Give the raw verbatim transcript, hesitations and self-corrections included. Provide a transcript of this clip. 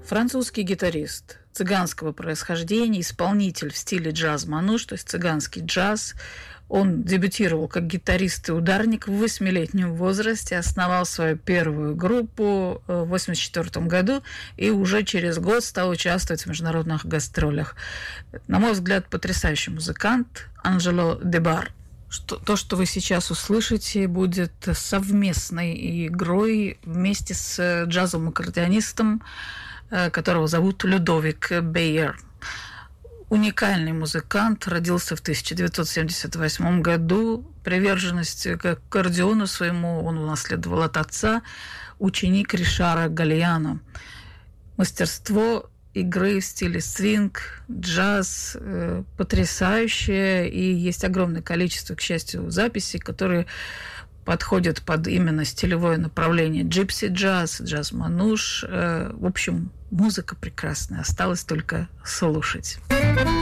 Французский гитарист цыганского происхождения, исполнитель в стиле джаз-мануш, то есть цыганский джаз. Он дебютировал как гитарист и ударник в восьмилетнем возрасте, основал свою первую группу в восемьдесят четвёртом году и уже через год стал участвовать в международных гастролях. На мой взгляд, потрясающий музыкант Анжело Дебар. Что, то, что вы сейчас услышите, будет совместной игрой вместе с джазовым-аккордеонистом, которого зовут Людовик Бейер. Уникальный музыкант, родился в тысяча девятьсот семьдесят восьмом году. Приверженность к аккордеону своему он унаследовал от отца, ученик Ришара Галлиано. Мастерство игры в стиле свинг, джаз э, потрясающее, и есть огромное количество, к счастью, записей, которые подходят под именно стилевое направление джипси джаз, джаз-мануш. Э, в общем, музыка прекрасная, осталось только слушать.